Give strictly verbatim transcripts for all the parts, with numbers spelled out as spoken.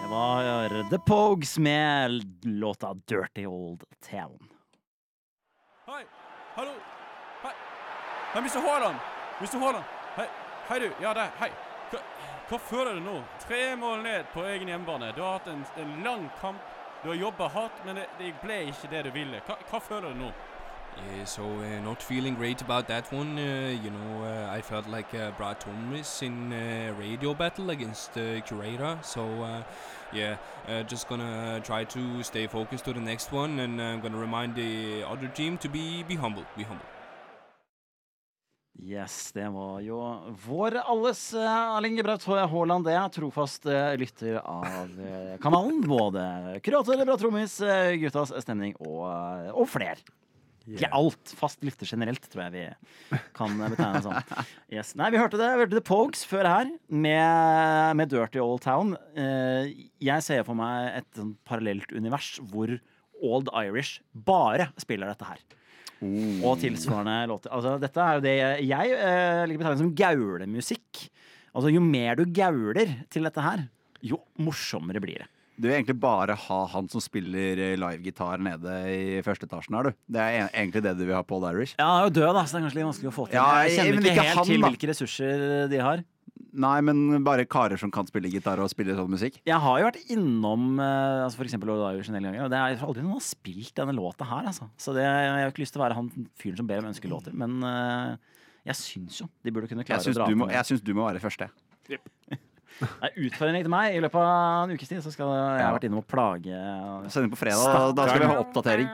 Det var The Pogues med låta Dirty Old Town. Hei, hallo, hei, hei, mister Haaland, mister Haaland, hei, hei du, ja der, hei, hva, hva føler du nå? Tre mål ned på egen hjemmebane, du har hatt en, en lang kamp, du har jobbet hardt, men det, det ble ikke det du ville. Hva, hva føler du nå? Yeah, so uh, not feeling great about that one. Uh, you know, uh, I felt like uh, Brad Thomas in uh, radio battle against uh, Curator. So uh, yeah, uh, just gonna try to stay focused to the next one, and I'm gonna remind the other team to be be humble, be humble. Yes, det var jo vår alles uh, Erling Braut Haaland, det er trofast uh, lytter av uh, kanalen. Både kurator, bra trommis, uh, guttas stemning og, uh, og flere. Yeah. Ikke alt. Fast lytter generelt, tror jeg vi kan betegne sånn. Yes. Nei, vi hørte det. Vi hørte The Pogues før her, med, med Dirty Old Town. Uh, jeg ser for meg et sånn parallelt univers hvor Old Irish bare spiller dette her. Mm. Og tilsvarende låter. Altså, dette er jo det jeg uh, liker betegnet som gaulemusikk. Altså, jo mer du gauler til dette her, jo morsommere blir det. Du vil egentlig bare ha han som spiller live-gitar nede i første etasjen her, du. Det er egentlig det du vil ha Paul Irish. Ja, han er jo død, da, så det er kanskje litt vanskelig å få til. Ja, jeg kjenner ikke, ikke helt han, til da. hvilke ressurser de har. Nei, men bare karer som kan spille gitar og spille sånn musikk. Jeg har jo vært innom uh, altså for eksempel Old Irish en del ganger, og det er aldri noen som har spilt denne låta her, altså. Så det, jeg har ikke lyst til å være han fyren som ber om ønskelåter, men uh, jeg syns jo de burde kunne klare å dra på. Jeg syns du må være første. Yep. Nei, utfordring til meg. I løpet av en ukes tid så skal jeg ha vært innom å plage Sending på fredag, da, da skal vi ha oppdatering.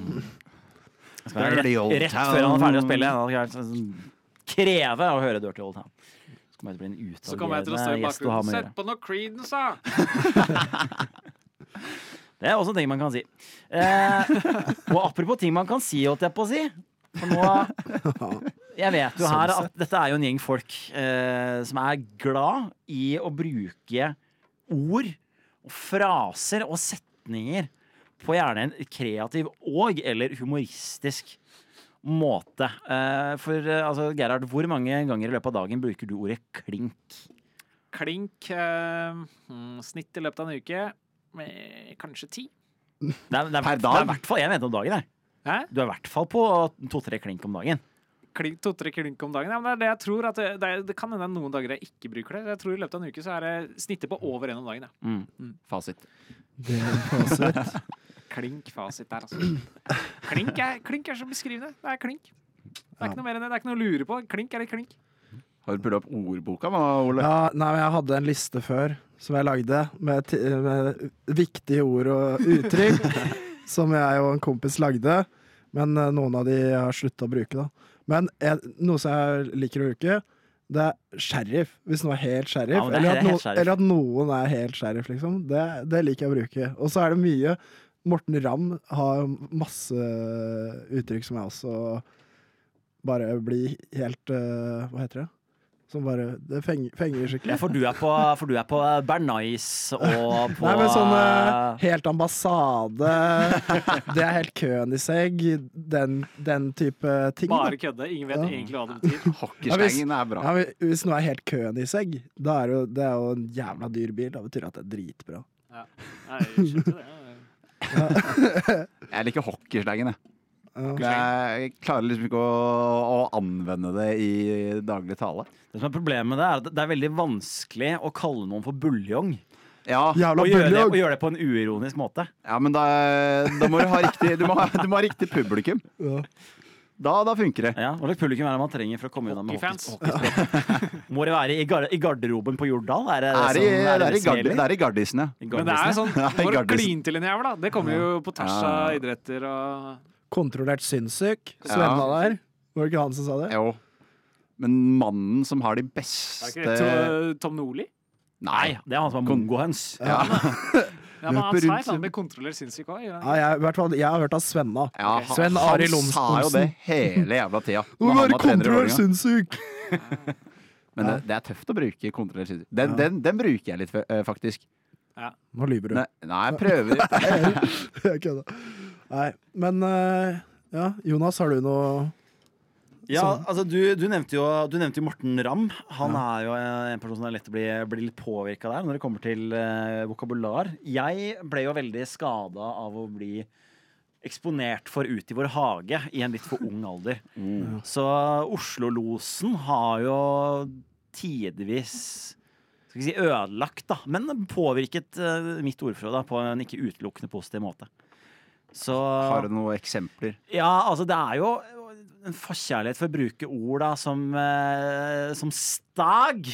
Jeg skal rett, rett før han er ferdig å spille, da skal jeg kreve å høre Dirty Old Town. Så kommer jeg til å bli en Så kommer jeg til å stå i bakgrunnen. Sett på noe Creedence, da! Det er også ting man kan si. Eh, og apropos ting man kan si, holdt jeg på å si. For nå Jeg vet jo her at dette er jo en gjeng folk eh, som er glad i å bruke ord og fraser og setninger på gjerne en kreativ og eller humoristisk måte. Eh, for eh, altså, Gerhard, hvor mange ganger i løpet av dagen bruker du ordet klink? Klink eh, snitt i løpet av en uke med kanskje ti. Det er, det er, Per dag? Det er hvert fall, jeg vet om dagen, jeg. Hæ? Du er i hvert fall på to-tre klink om dagen. Klink, to-tre klink om dagen. Ja, men det er det jeg tror at det, det, er, det kan hende noen dager jeg ikke bruker det. Jeg tror i løpet av en uke så er det snittet på over en om dagen. Ja. Mm. Mm. Fasit. Det er fasit. Klink fasit der, altså. Klink er, klink er så beskrivende. Det er klink. Det er ikke noe mer enn det. Det er ikke noe å lure på. Klink er litt klink. Har du pullet opp ordboka, Ole? Ja, nei, men jeg hadde en liste før som jeg lagde med, t med viktige ord og uttrykk som jeg og en kompis lagde, men uh, noen av de har sluttet å bruke da. Men jeg, noe som jeg liker å bruke, det er sheriff. Hvis noe er helt sheriff, Ja, det er eller, at helt no sheriff. eller at noen er helt sheriff, liksom. Det, det liker jeg å bruke. Og så er det mye. Morten Ramm har masse uttrykk som jeg også bare blir helt, uh, hva heter det? Som bare, det fenger, fenger skikkelig. Ja, for du er på, for du er på Bernays og på Nei, men sånn uh, helt ambassade, det er helt Königsegg, den, den type ting. Bare kødde. Ingen vet Ja. egentlig hva det betyr. Hockeystengen er bra. Ja, hvis, hvis noe er helt Königsegg, da er det, jo, det er jo en jævla dyr bil. Da betyr det at det er dritbra. Ja. Nei, jeg skjønte det. Jeg liker hockeyslengen, jeg. Ja. Jeg klarer liksom ikke å, å anvende det i daglig tale. Det som er problemet med det er at det er veldig vanskelig å kalle noen for buljong. Ja, Jævla Og gjøre det, buljong. og gjøre det på en uironisk måte. ja men da, da må du ha riktig, du må ha, du må ha riktig publikum. Ja. Da, da funker det. Ja, Hva slags publikum er det man trenger for å komme unna med Hockeyfans. hockey- Må det være i, gar i garderoben på Jordal? Er det det, Det er i, som, er det det, er i, det som gardi, gjelder? det er i gardisene. I Men det er Gardisene? sånn, Ja, i for å Gardisen. kline til en jævel, da. Det kommer jo på tvers Ja. av idretter og Kontrollert sinnssyk. Ja. Svenna der. Var det ikke han som sa det? Jo. Men mannen som har de Er det beste ikke det Tom- Tom Nordli? Nei, det er han som har mongohøns. Ja. Ja, men han Løper sa rundt et eller annet med kontroller sinnssyk òg. Ja, jeg, i hvert fall, jeg har hørt av Svenna. Ja, Sven han, Arild han sa jo Olsen. det hele jævla tida. Du må når han være var trener i kontrollert Vålerenga. sinnssyk! Men det, det er tøft å bruke kontrollert sinnssyk. Den, Ja. den, den bruker jeg litt, eh, faktisk. Nå lyver du. Nei, nei, jeg prøver. Jeg kødder. Nei, men eh, ja, Jonas, har du noe Ja, Sånn. altså du, du, nevnte jo, du nevnte jo Morten Ramm. Han er jo en person som er lett å bli, bli litt påvirka der når det kommer til uh, vokabular. Jeg ble jo veldig skada av å bli eksponert for Ut i vår hage i en litt for ung alder. Mm. Så Oslo-losen har jo tidvis skal vi si ødelagt, da, men påvirket uh, mitt ordforråd da, på en ikke utelukkende positiv måte. Så, Har du noen eksempler? Ja, altså det er jo en forkjærlighet for å bruke ord da, som, uh, som stag.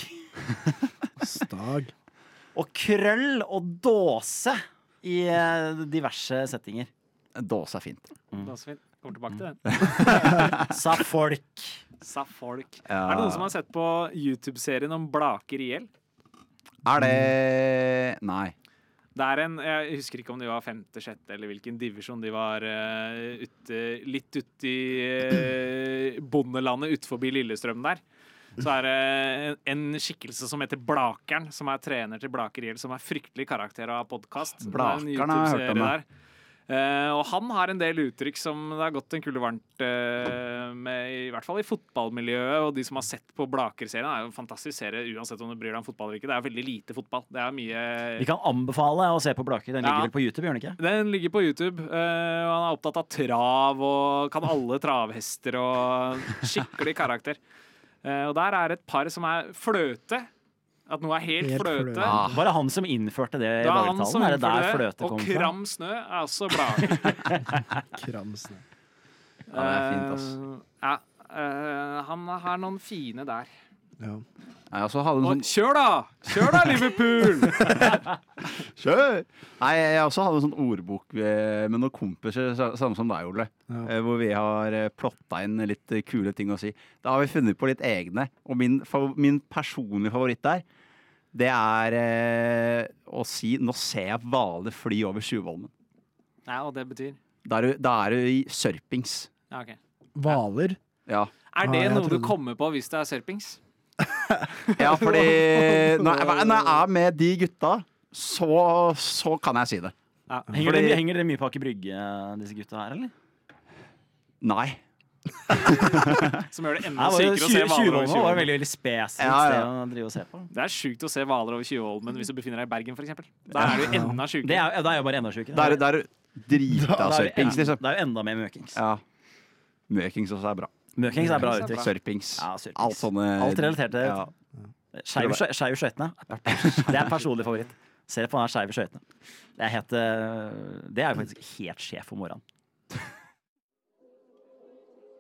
Stag. Og krøll og dåse i uh, diverse settinger. Dåse er fint. Det er også fint. Kommer tilbake til den. Sa folk. Sa folk. Ja. Er det noen som har sett på YouTube-serien om Blaker I L? Er det Nei. Det er en, jeg husker ikke om de var femte, sjette eller hvilken divisjon de var uh, ute, litt ute i uh, bondelandet ut forbi Lillestrøm der. Så er det uh, en skikkelse som heter Blakeren, som er trener til Blaker I L, som er fryktelig karakter av podcast. Blakeren har jeg hørt om det. Uh, og han har en del uttrykk som det har gått en kule varmt uh, med, i hvert fall i fotballmiljøet, og de som har sett på Blaker-serien er jo en fantastisk serie uansett om du bryr deg om fotball eller ikke. Det er veldig lite fotball. Det er mye Vi kan anbefale å se på Blaker. Den ligger Ja. vel på YouTube, gjør den ikke? Den ligger på YouTube, uh, og han er opptatt av trav og kan alle travhester og skikkelig karakter. Uh, og der er et par som er fløte. At noe er helt, Helt fløte. fløte. Ah, bare han som innførte det i Det er han som dagligtalen. Er det der innførte det. fløte Og kommer fra? kram snø er også Blaker. Kramsne. Ja, det er fint, ass. Uh, ja, uh, han har noen fine der. Ja. Jeg også hadde en Og sånn kjør da! Kjør da, Liverpool! Kjør! Nei, jeg også hadde en sånn ordbok med, med noen kompiser, sa- samme som deg, Ole. Ja. eh, Hvor vi har eh, plotta inn litt eh, kule ting å si. Da har vi funnet på litt egne. Og min, fav- min personlige favoritt der, det er eh, å si 'nå ser jeg hvaler fly over Tjuvholmen'. Nei, og det betyr? Da er du, da er du i sørpings. Ja, ok. Hvaler. Ja. Er Ja, det jeg noe du trodde- kommer på hvis det er sørpings? ja, fordi når jeg, når jeg er med de gutta, så, så kan jeg si det. Ja. Henger, Fordi- dere, henger dere mye på Aker Brygge, disse gutta her, eller? Nei. Som gjør det enda Nei, var sykere å se hvaler over Tjuvholmen var Tjuvholmen. veldig, veldig spesifikt Ja, ja. sted å drive og se på. Det er sjukt å se hvaler over Tjuvholmen hvis du befinner deg i Bergen, for eksempel. Da er det jo enda Det sjukere. er, det er jo bare enda sjukere. Da er, da er du drita Da er det sørpings, enda- liksom. Det er jo enda mer møkings. Ja. Møkings også er bra. Møkings er bra Møkings er uttrykk. Sørpings. Ja, sørpings. Alt sånne Alt relatert til det. Ja. Skeiv skjø- skeiv i skøytene. Det er personlig favoritt. Ser på den her skeiv i skøytene. Det er helt, eh, det er jo faktisk helt sjef om morgenen.